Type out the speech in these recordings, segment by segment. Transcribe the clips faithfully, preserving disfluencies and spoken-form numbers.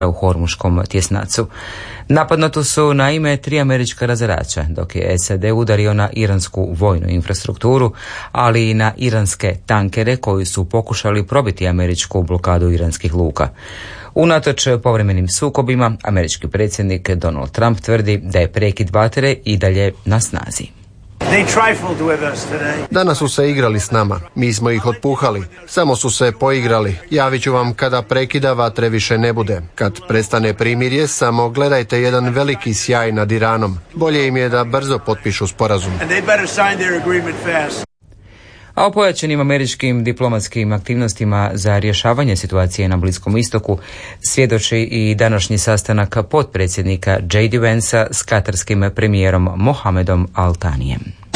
u Hormuškom tjesnacu. Napadnuti su naime tri američka razarača, dok je S A D udario na iransku vojnu infrastrukturu, ali i na iranske tankere koji su pokušali probiti američku blokadu iranskih luka. Unatoč povremenim sukobima, američki predsjednik Donald Trump tvrdi da je prekid vatre i dalje na snazi. Danas su se igrali s nama, mi smo ih otpuhali, samo su se poigrali. Javit ću vam kada prekida vatre više ne bude. Kad prestane primirje, samo gledajte jedan veliki sjaj nad Iranom. Bolje im je da brzo potpišu sporazum. A o pojačanim američkim diplomatskim aktivnostima za rješavanje situacije na Bliskom istoku svjedoči i današnji sastanak potpredsjednika J D Vansa s katarskim premijerom Mohamedom Al Thanijem.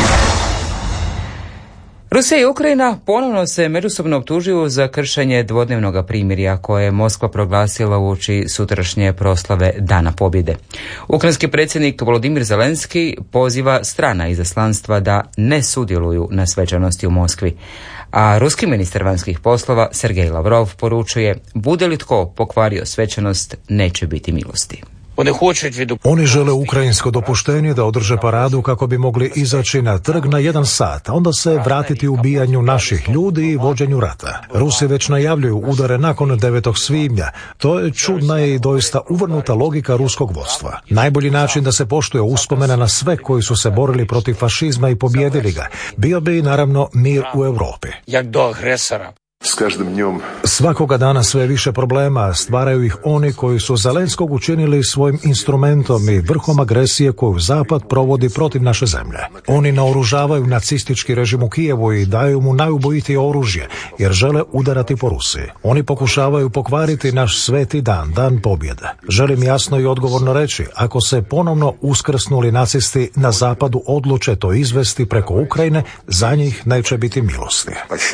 Rusija i Ukrajina ponovno se međusobno optužuju za kršenje dvodnevnog primirja koje je Moskva proglasila uoči sutrašnje proslave Dana pobjede. Ukrajinski predsjednik Volodimir Zelenski poziva strana izaslanstva da ne sudjeluju na svečanosti u Moskvi, a ruski ministar vanjskih poslova Sergej Lavrov poručuje: bude li tko pokvario svečanost, neće biti milosti. Oni žele ukrajinsko dopuštenje da održe paradu kako bi mogli izaći na trg na jedan sat, a onda se vratiti ubijanju naših ljudi i vođenju rata. Rusi već najavljuju udare nakon devetog svibnja. To je čudna i doista uvrnuta logika ruskog vodstva. Najbolji način da se poštuje uspomena na sve koji su se borili protiv fašizma i pobjedili ga bio bi naravno mir u Europi. Jak do agresora. Svakoga dana sve više problema stvaraju ih oni koji su Zelenskog učinili svojim instrumentom i vrhom agresije koju Zapad provodi protiv naše zemlje. Oni naoružavaju nacistički režim u Kijevu i daju mu najubojitije oružje jer žele udarati po Rusiji. Oni pokušavaju pokvariti naš sveti dan, dan pobjede. Želim jasno i odgovorno reći, ako se ponovno uskrsnuli nacisti na Zapadu odluče to izvesti preko Ukrajine, za njih neće biti milosti.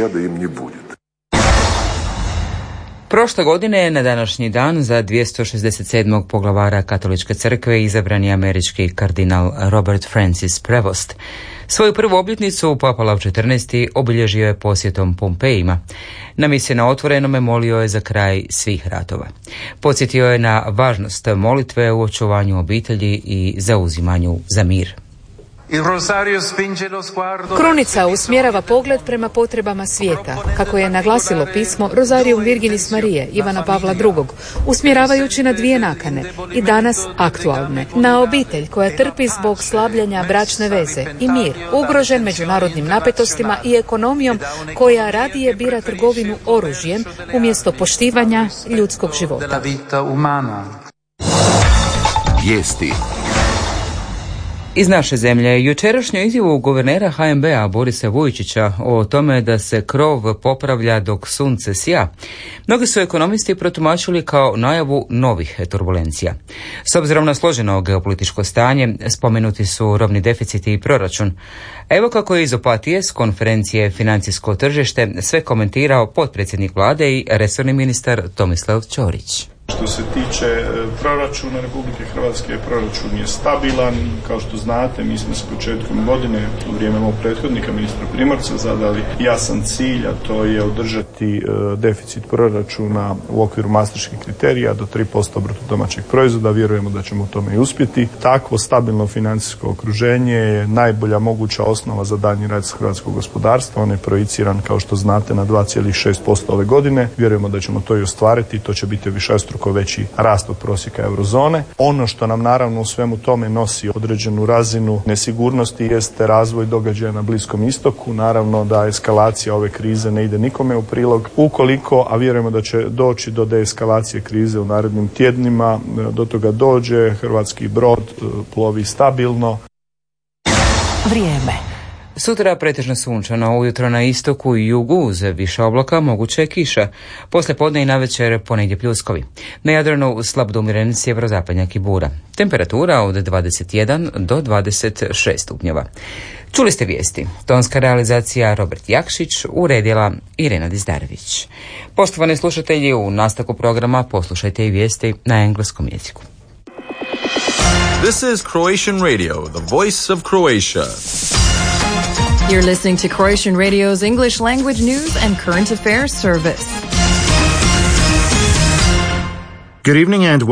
Prošle godine na današnji dan za dvjesto šezdeset sedmog poglavara Katoličke crkve izabran je američki kardinal Robert Francis Prevost. Svoju prvu obljetnicu Papa Lav četrnaesti obilježio je posjetom Pompejima. Na misiji na otvorenome molio je za kraj svih ratova. Podsjetio je na važnost molitve u očuvanju obitelji i zauzimanju za mir. Krunica usmjerava pogled prema potrebama svijeta, kako je naglasilo pismo Rosarium Virginis Marije Ivana Pavla drugog, usmjeravajući na dvije nakane i danas aktualne. Na obitelj koja trpi zbog slabljenja bračne veze i mir, ugrožen međunarodnim napetostima i ekonomijom koja radije bira trgovinu oružjem umjesto poštivanja ljudskog života. Vijesti iz naše zemlje. Jučerašnju izjavu guvernera H N B-a Borisa Vujčića o tome da se krov popravlja dok sunce sja, mnogi su ekonomisti protumačili kao najavu novih turbulencija. S obzirom na složeno geopolitičko stanje, spomenuti su robni deficiti i proračun. Evo kako je iz Opatije s konferencije Financijsko tržište sve komentirao potpredsjednik vlade i resorni ministar Tomislav Ćorić. Što se tiče proračuna Republike Hrvatske, proračun je stabilan. Kao što znate, mi smo s početkom godine, u vrijeme mog prethodnika, ministra Primorca, zadali jasan cilj, a to je održati deficit proračuna u okviru mastriških kriterija do tri posto bruto domaćeg proizvoda. Vjerujemo da ćemo u tome i uspjeti. Takvo stabilno financijsko okruženje je najbolja moguća osnova za daljnji rast hrvatskog gospodarstva. On je projiciran, kao što znate, na dva zarez šest posto ove godine. Vjerujemo da ćemo to i ostvariti. To će biti višestruko veći rast od prosjeka eurozone. Ono što nam naravno u svemu tome nosi određenu razinu nesigurnosti jeste razvoj događaja na Bliskom istoku. Naravno da eskalacija ove krize ne ide nikome u prilog. Ukoliko, a vjerujemo da će doći do deeskalacije krize u narednim tjednima, do toga dođe, hrvatski brod plovi stabilno. Vrijeme. Sutra pretežno sunčano, ujutro na istoku i jugu uz više oblaka moguće je kiša. Poslije podne i navečer ponegdje pljuskovi. Na Jadranu slab do umjeren sjeverozapadnjak i bura. Temperatura od dvadeset jedan do dvadeset šest stupnjeva. Čuli ste vijesti. Tonska realizacija Robert Jakšić, uredila Irena Dizdarević. Poštovani slušatelji, u nastavku programa poslušajte i vijesti na engleskom jeziku. This is Croatian Radio, the voice of Croatia. You're listening to Croatian Radio's English language news and current affairs service. Good evening and